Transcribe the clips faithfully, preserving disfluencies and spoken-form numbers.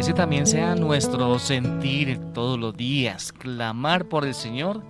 ese también sea nuestro sentir todos los días, clamar por el Señor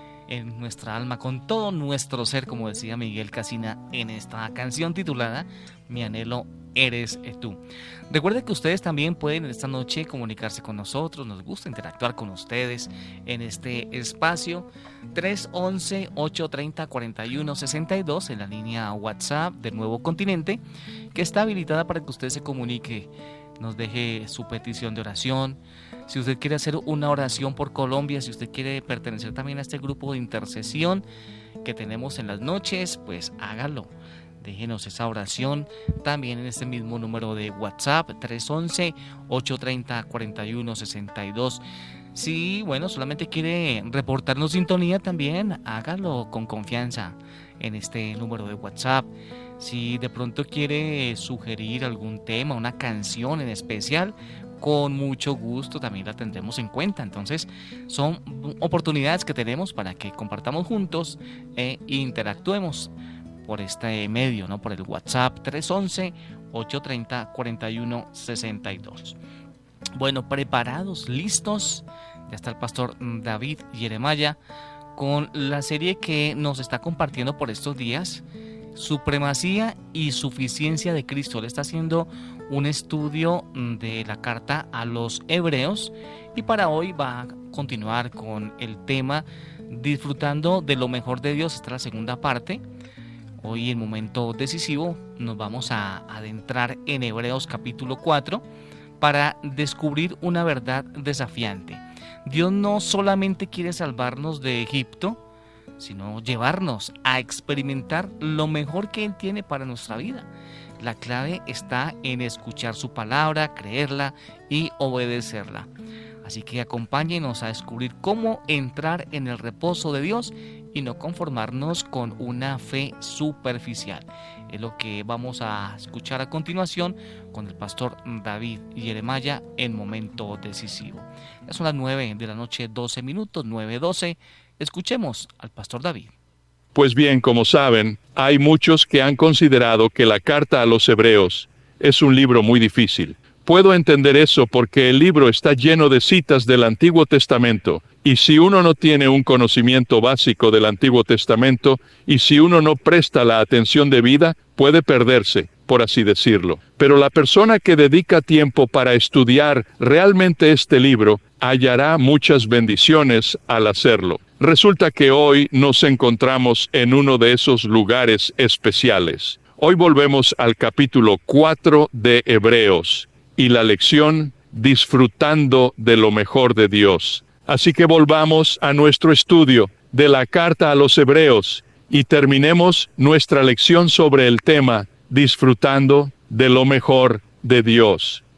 en nuestra alma, con todo nuestro ser, como decía Miguel Casina en esta canción titulada Mi anhelo eres tú. Recuerden que ustedes también pueden esta noche comunicarse con nosotros, nos gusta interactuar con ustedes en este espacio. Tres once, ocho treinta, cuarenta y uno sesenta y dos en la línea WhatsApp del Nuevo Continente, que está habilitada para que usted se comunique, nos deje su petición de oración. Si usted quiere hacer una oración por Colombia, si usted quiere pertenecer también a este grupo de intercesión que tenemos en las noches, pues hágalo. Déjenos esa oración también en este mismo número de WhatsApp, tres once, ocho treinta, cuarenta y uno sesenta y dos. Si, bueno, solamente quiere reportarnos sintonía también, hágalo con confianza en este número de WhatsApp. Si de pronto quiere sugerir algún tema, una canción en especial, con mucho gusto también la tendremos en cuenta. Entonces son oportunidades que tenemos para que compartamos juntos e interactuemos por este medio, ¿no? Por el WhatsApp tres once, ocho treinta, cuarenta y uno sesenta y dos. Bueno, preparados, listos. Ya está el pastor David Jeremiah con la serie que nos está compartiendo por estos días, Supremacía y Suficiencia de Cristo. Él está haciendo un estudio de la carta a los Hebreos y para hoy va a continuar con el tema Disfrutando de lo mejor de Dios. Esta es la segunda parte. Hoy, en momento decisivo, nos vamos a adentrar en Hebreos capítulo cuatro para descubrir una verdad desafiante. Dios no solamente quiere salvarnos de Egipto, sino llevarnos a experimentar lo mejor que Él tiene para nuestra vida. La clave está en escuchar su palabra, creerla y obedecerla. Así que acompáñenos a descubrir cómo entrar en el reposo de Dios y no conformarnos con una fe superficial. Es lo que vamos a escuchar a continuación con el pastor David Jeremiah en Momento Decisivo. Ya son las nueve de la noche, doce minutos, nueve doce. Escuchemos al pastor David. Pues bien, como saben, hay muchos que han considerado que la carta a los Hebreos es un libro muy difícil. Puedo entender eso porque el libro está lleno de citas del Antiguo Testamento, y si uno no tiene un conocimiento básico del Antiguo Testamento, y si uno no presta la atención debida, puede perderse, por así decirlo. Pero la persona que dedica tiempo para estudiar realmente este libro, hallará muchas bendiciones al hacerlo. Resulta que hoy nos encontramos en uno de esos lugares especiales. Hoy volvemos al capítulo cuatro de Hebreos, y la lección, disfrutando de lo mejor de Dios. Así que volvamos a nuestro estudio de la carta a los Hebreos y terminemos nuestra lección sobre el tema, disfrutando de lo mejor de Dios.